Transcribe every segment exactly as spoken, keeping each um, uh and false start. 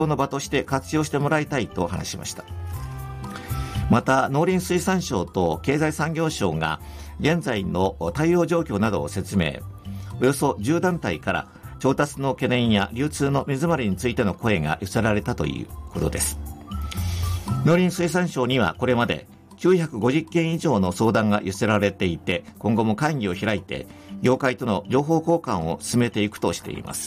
の場として活用してもらいたいと話しました。また農林水産省と経済産業省が現在の対応状況などを説明。およそじゅう団体から調達の懸念や流通の目詰まりについての声が寄せられたということです。農林水産省にはこれまできゅうひゃくごじゅっけん以上の相談が寄せられていて、今後も会議を開いて業界との情報交換を進めていくとしています。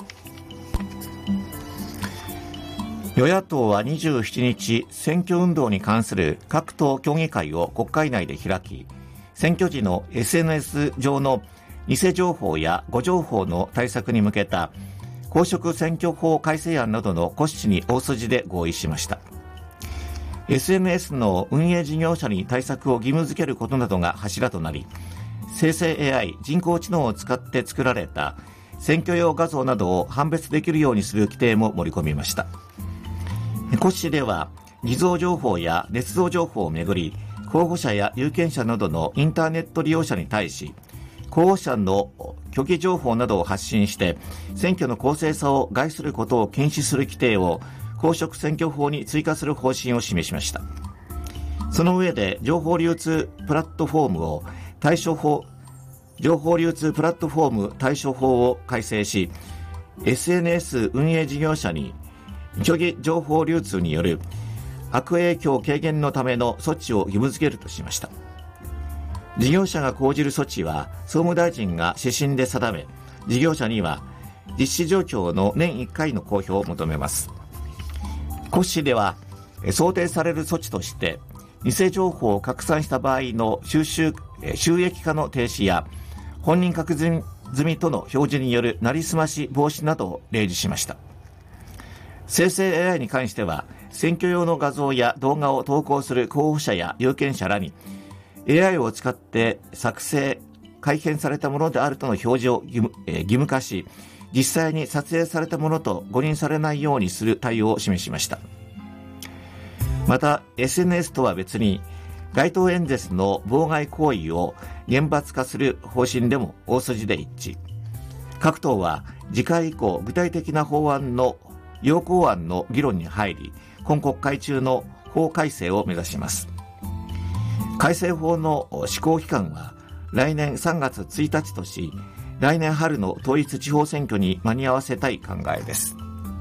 与野党はにじゅうしちにち、選挙運動に関する各党協議会を国会内で開き、選挙時の エスエヌエス 上の偽情報や誤情報の対策に向けた公職選挙法改正案などの骨子に大筋で合意しました。エスエヌエス の運営事業者に対策を義務付けることなどが柱となり、生成 エーアイ 人工知能を使って作られた選挙用画像などを判別できるようにする規定も盛り込みました。骨子では偽造情報や捏造情報をめぐり、候補者や有権者などのインターネット利用者に対し、候補者の虚偽情報などを発信して選挙の公正さを害することを禁止する規定を公職選挙法に追加する方針を示しました。その上で情報流通プラットフォームを対処法情報流通プラットフォーム対処法を改正し、 エスエヌエス 運営事業者に虚偽情報流通による悪影響軽減のための措置を義務付けるとしました。事業者が講じる措置は総務大臣が指針で定め、事業者には実施状況の年いっかいの公表を求めます。骨子では想定される措置として、偽情報を拡散した場合の収集収益化の停止や本人確認済みとの表示によるなりすまし防止などを例示しました。生成 エーアイ に関しては、選挙用の画像や動画を投稿する候補者や有権者らに エーアイ を使って作成改編されたものであるとの表示を義務、えー、義務化し、実際に撮影されたものと誤認されないようにする対応を示しました。また エスエヌエス とは別に街頭演説の妨害行為を厳罰化する方針でも大筋で一致。各党は次回以降具体的な法案の要綱案の議論に入り、今国会中の法改正を目指します。改正法の施行期間は来年さんがつついたちとし、来年春の統一地方選挙に間に合わせたい考えです。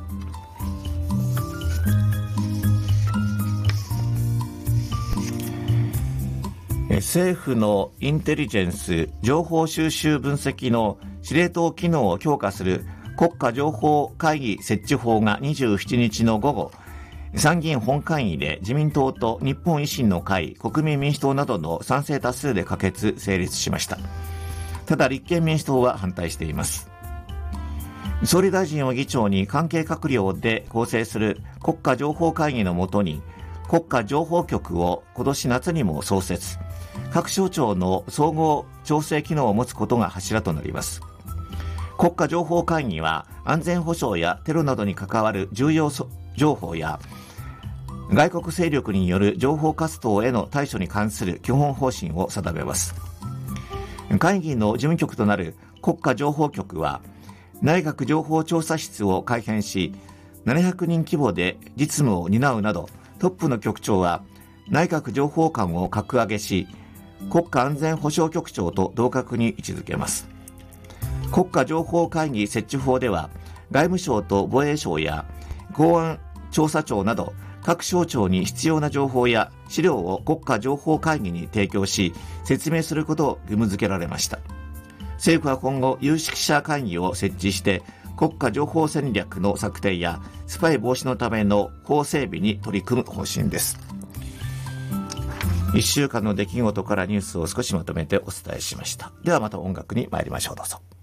政府のインテリジェンス情報収集分析の司令塔機能を強化する国家情報会議設置法がにじゅうしちにちの午後、参議院本会議で自民党と日本維新の会、国民民主党などの賛成多数で可決・成立しました。ただ立憲民主党は反対しています。総理大臣を議長に関係閣僚で構成する国家情報会議の下に、国家情報局を今年夏にも創設、各省庁の総合調整機能を持つことが柱となります。国家情報会議は安全保障やテロなどに関わる重要情報や外国勢力による情報活動への対処に関する基本方針を定めます。会議の事務局となる国家情報局は内閣情報調査室を改編し、ななひゃくにん規模で実務を担うなど、トップの局長は内閣情報官を格上げし、国家安全保障局長と同格に位置づけます。国家情報会議設置法では、外務省と防衛省や公安調査庁など各省庁に必要な情報や資料を国家情報会議に提供し、説明することを義務付けられました。政府は今後有識者会議を設置して、国家情報戦略の策定やスパイ防止のための法整備に取り組む方針です。いっしゅうかんの出来事からニュースを少しまとめてお伝えしました。ではまた音楽に参りましょう。どうぞ。